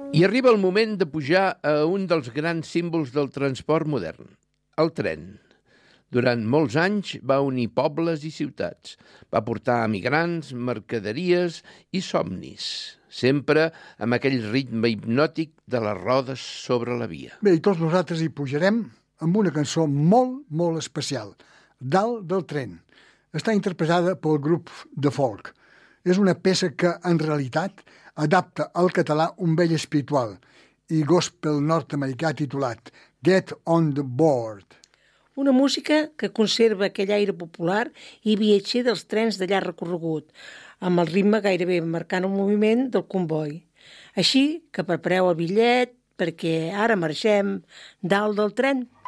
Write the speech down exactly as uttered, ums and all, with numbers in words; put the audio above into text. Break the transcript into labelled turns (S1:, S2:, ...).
S1: I arriba el moment de pujar a un dels grans símbols del transport modern, el tren. Durant molts anys va unir pobles i ciutats. Va portar emigrants, mercaderies i somnis, sempre amb aquell ritme hipnòtic de les rodes sobre la via.
S2: Bé, i tots nosaltres hi pujarem amb una cançó molt, molt especial, Dalt del tren. Està interpretada pel grup de folk. És una peça que, en realitat, adapta al català un vell espiritual i gospel nord-americà titulat Get on the Board.
S3: Una música que conserva aquell aire popular i viatger dels trens de llarg recorregut, amb el ritme gairebé marcant el moviment del comboi. Així que prepareu el bitllet perquè ara marxem dalt del tren.